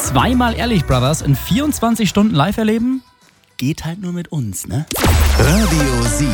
Zweimal Ehrlich Brothers in 24 Stunden live erleben? Geht halt nur mit uns, ne? Radio 7.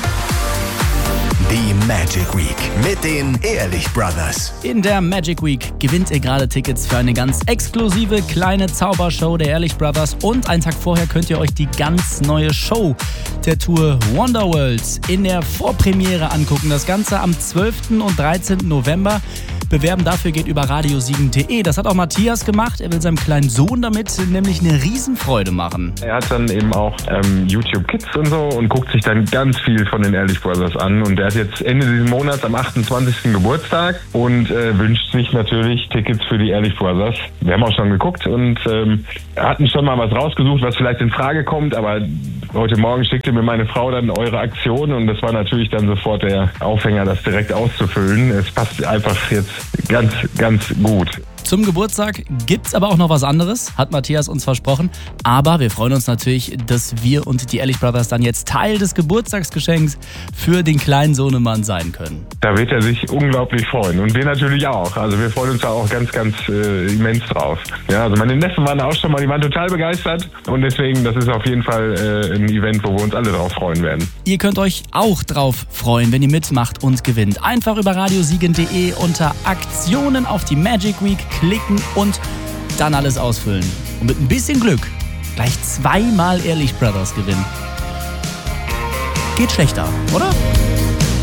Die Magic Week mit den Ehrlich Brothers. In der Magic Week gewinnt ihr gerade Tickets für eine ganz exklusive kleine Zaubershow der Ehrlich Brothers und einen Tag vorher könnt ihr euch die ganz neue Show der Tour Wonderworld in der Vorpremiere angucken. Das Ganze am 12. und 13. November. Bewerben dafür geht über radio7.de. Das hat auch Matthias gemacht. Er will seinem kleinen Sohn damit nämlich eine Riesenfreude machen. Er hat dann eben auch YouTube Kids und so und guckt sich dann ganz viel von den Ehrlich Brothers an. Und er hat jetzt Ende dieses Monats am 28. Geburtstag und wünscht sich natürlich Tickets für die Ehrlich Brothers. Wir haben auch schon geguckt und hatten schon mal was rausgesucht, was vielleicht in Frage kommt. Aber heute Morgen schickte mir meine Frau dann eure Aktion und das war natürlich dann sofort der Aufhänger, das direkt auszufüllen. Es passt einfach jetzt ganz, ganz gut. Zum Geburtstag gibt's aber auch noch was anderes, hat Matthias uns versprochen. Aber wir freuen uns natürlich, dass wir und die Ehrlich Brothers dann jetzt Teil des Geburtstagsgeschenks für den kleinen Sohnemann sein können. Da wird er sich unglaublich freuen und wir natürlich auch. Also wir freuen uns da auch ganz, ganz immens drauf. Ja, also meine Neffen waren auch schon mal, die waren total begeistert und deswegen, das ist auf jeden Fall ein Event, wo wir uns alle drauf freuen werden. Ihr könnt euch auch drauf freuen, wenn ihr mitmacht und gewinnt. Einfach über radio7.de unter Aktionen auf die Magic Week klicken und dann alles ausfüllen. Und mit ein bisschen Glück gleich zweimal Ehrlich Brothers gewinnen. Geht schlechter, oder?